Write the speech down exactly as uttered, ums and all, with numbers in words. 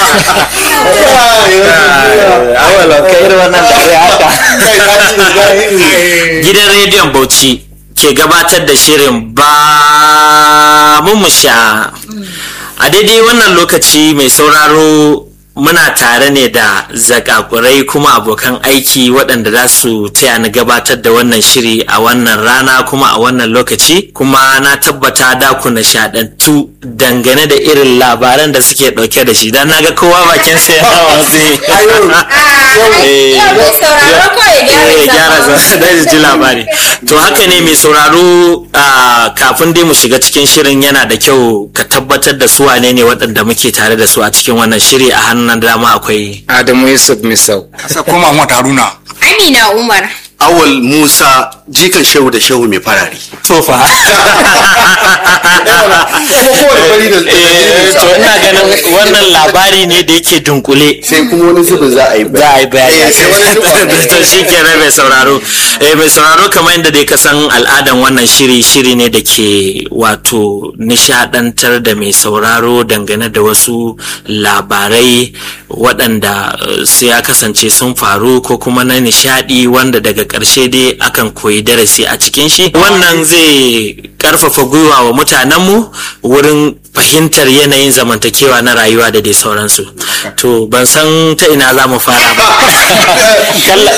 awala kai irin wannan dare haka. Gidan rediyon Bauchi ke gabatar da shirin ba mu sha. A daidai wannan lokaci mai sauraro muna tare ne da zakakurai kuma abokan aiki waɗanda za su taya ni gabatar da wannan shiri a wannan rana kuma a wannan lokaci, kuma na tabbata da ku nishaɗantu dangane da irin labaran da suke ɗauke da shi, don na ga kowa bakin sa ya gyara ji labari. To haka ne mai sauraro, kafin dai mu shiga cikin shirin yana da kyau ka tabbatar da su wane ne waɗanda muke tare da su a cikin wannan shiri. A hannun dama akwai Adamu Yusuf Misau, Asa kuma Muhammad Haruna, Amina Umar, Awal Musa jikan shehu da shehu mai farari. Tofa. To ina ganin wannan labari ne da yake dunkule. Sai kuma wani zubin za a yi Za a yi bayani. To shi kenan mai sauraro. Eh mai sauraro kamar yadda dai ka san al'adan wannan shiri shiri ne da ke wato nishadantar da mai sauraro dangane da wasu labarai waɗanda sai ya kasance sun faru ko kuma na nishadi wanda daga ƙarshe dai akan koyi darasi a cikin shi. Wannan zai karfafa gwiwa wa mutanenmu wurin fahimtar yanayin zamantakewa na rayuwa da dai sauransu. To ban san ta ina za mu fara ba.